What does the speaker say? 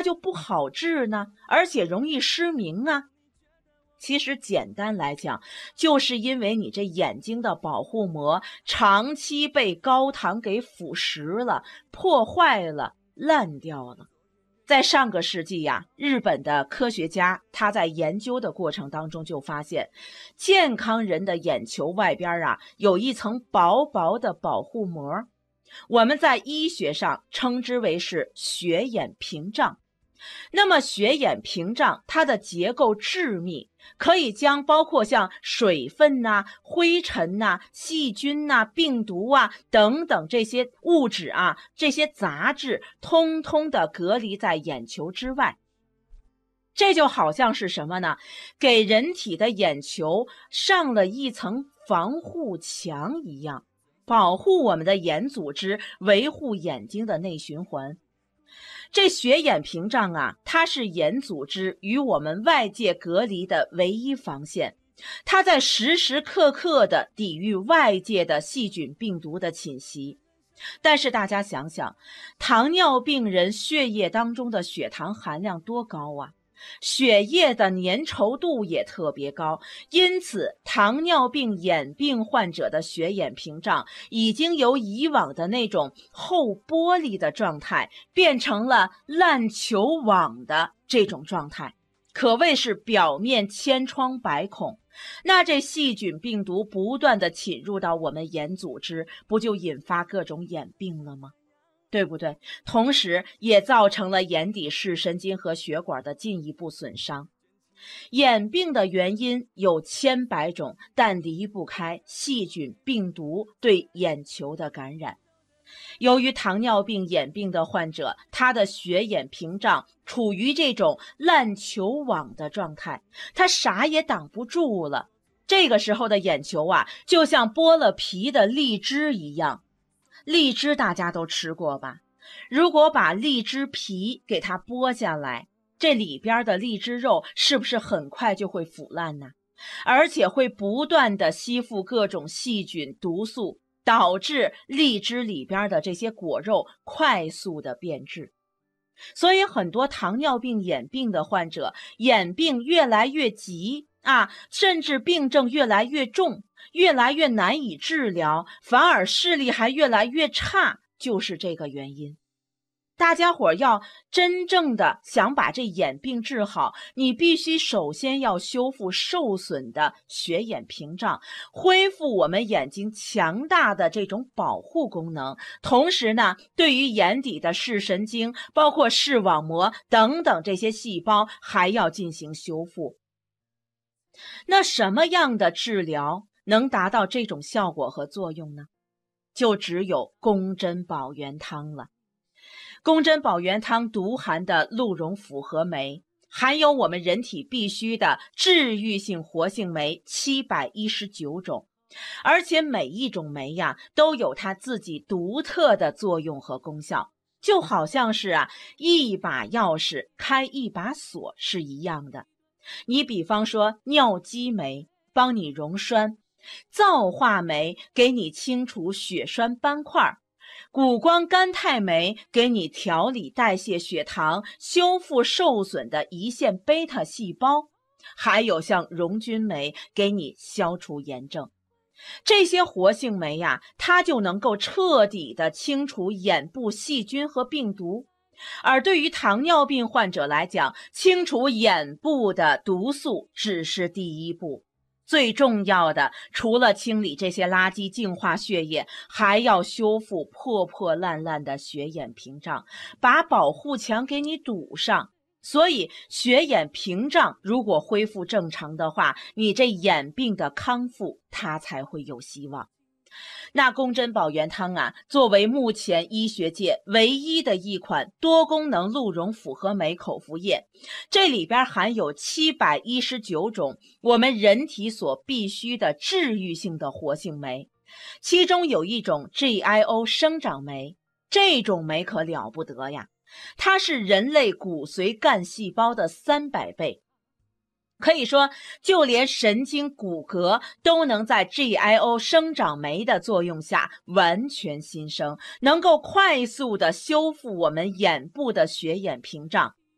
就不好治呢？而且容易失明啊？其实简单来讲，就是因为你这眼睛的保护膜长期被高糖给腐蚀了、破坏了、烂掉了。在上个世纪呀，日本的科学家他在研究的过程当中就发现，健康人的眼球外边有一层薄薄的保护膜，我们在医学上称之为是血眼屏障。那么血眼屏障它的结构致密，可以将包括像水分灰尘细菌病毒等等这些物质这些杂质通通的隔离在眼球之外。这就好像是什么呢？给人体的眼球上了一层防护墙一样，保护我们的眼组织，维护眼睛的内循环。这血眼屏障它是眼组织与我们外界隔离的唯一防线，它在时时刻刻地抵御外界的细菌病毒的侵袭。但是大家想想，糖尿病人血液当中的血糖含量多高啊，血液的粘稠度也特别高，因此糖尿病眼病患者的血眼屏障已经由以往的那种厚玻璃的状态变成了烂球网的这种状态，可谓是表面千疮百孔。那这细菌病毒不断地侵入到我们眼组织，不就引发各种眼病了吗？对不对？同时也造成了眼底视神经和血管的进一步损伤。眼病的原因有千百种，但离不开细菌病毒对眼球的感染。由于糖尿病眼病的患者，他的血眼屏障处于这种烂球网的状态，他啥也挡不住了。这个时候的眼球就像剥了皮的荔枝一样。荔枝大家都吃过吧？如果把荔枝皮给它剥下来，这里边的荔枝肉是不是很快就会腐烂呢？而且会不断的吸附各种细菌毒素，导致荔枝里边的这些果肉快速的变质。所以很多糖尿病眼病的患者，眼病越来越急甚至病症越来越重，越来越难以治疗，反而视力还越来越差，就是这个原因。大家伙要真正的想把这眼病治好，你必须首先要修复受损的血眼屏障，恢复我们眼睛强大的这种保护功能。同时呢，对于眼底的视神经，包括视网膜等等这些细胞还要进行修复。那什么样的治疗能达到这种效果和作用呢？就只有宫针保元汤了。宫针保元汤独含的鹿茸复合酶，含有我们人体必需的治愈性活性酶719种，而且每一种酶都有它自己独特的作用和功效，就好像是一把钥匙开一把锁是一样的。你比方说尿激酶帮你溶栓，皂化酶给你清除血栓斑块，谷胱甘肽酶给你调理代谢血糖，修复受损的胰腺贝塔细胞，还有像溶菌酶给你消除炎症。这些活性酶它就能够彻底的清除眼部细菌和病毒。而对于糖尿病患者来讲，清除眼部的毒素只是第一步，最重要的除了清理这些垃圾净化血液，还要修复破破烂烂的血眼屏障，把保护墙给你堵上。所以血眼屏障如果恢复正常的话，你这眼病的康复它才会有希望。那宫针保元汤作为目前医学界唯一的一款多功能鹿茸复合酶口服液，这里边含有719种我们人体所必需的治愈性的活性酶，其中有一种 GIO 生长酶，这种酶可了不得呀，它是人类骨髓干细胞的300倍。可以说，就连神经骨骼都能在 GIO 生长酶的作用下完全新生，能够快速的修复我们眼部的血眼屏障。